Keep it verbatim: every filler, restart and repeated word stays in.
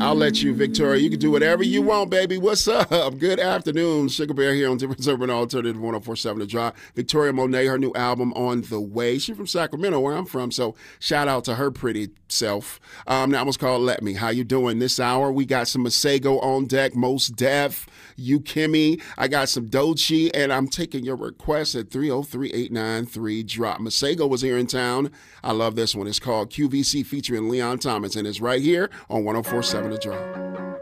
I'll let you, Victoria. You can do whatever you want, baby. What's up? Good afternoon. Sugar Bear here on Different Urban Alternative one oh four point seven The Drive. Victoria Monet, her new album On the Way. She's from Sacramento, where I'm from, so shout out to her pretty self. Um, that one's called Let Me. How you doing this hour? We got some Masego on deck, Most Def, You Kimmy. I got some Doechii, and I'm taking your request at three oh three, eight nine three, drop. Masego was here in town. I love this one. It's called Q V C featuring Leon Thomas, and it's right here on one oh four point seven The Drive.